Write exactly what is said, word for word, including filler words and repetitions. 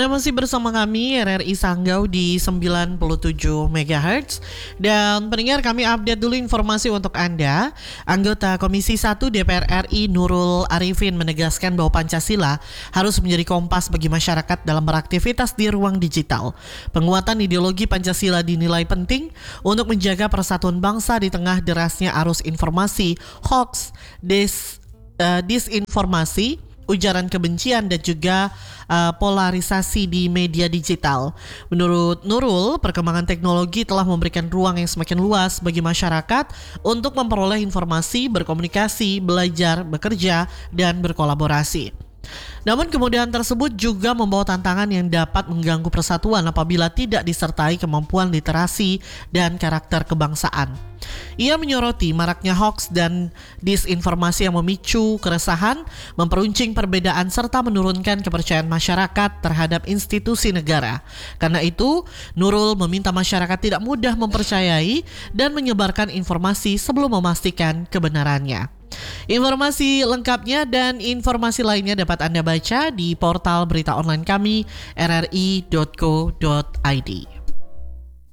Anda masih bersama kami R R I Sanggau di sembilan puluh tujuh megahertz. Dan pendengar, kami update dulu informasi untuk Anda. Anggota Komisi satu D P R R I Nurul Arifin menegaskan bahwa Pancasila harus menjadi kompas bagi masyarakat dalam beraktivitas di ruang digital. Penguatan ideologi Pancasila dinilai penting untuk menjaga persatuan bangsa di tengah derasnya arus informasi, hoax, dis, uh, disinformasi, ujaran kebencian dan juga uh, polarisasi di media digital. Menurut Nurul, perkembangan teknologi telah memberikan ruang yang semakin luas bagi masyarakat untuk memperoleh informasi, berkomunikasi, belajar, bekerja, dan berkolaborasi. Namun kemudahan tersebut juga membawa tantangan yang dapat mengganggu persatuan apabila tidak disertai kemampuan literasi dan karakter kebangsaan. Ia menyoroti maraknya hoax dan disinformasi yang memicu keresahan, memperuncing perbedaan serta menurunkan kepercayaan masyarakat terhadap institusi negara. Karena itu, Nurul meminta masyarakat tidak mudah mempercayai dan menyebarkan informasi sebelum memastikan kebenarannya. Informasi lengkapnya dan informasi lainnya dapat Anda baca di portal berita online kami r r i dot co dot i d.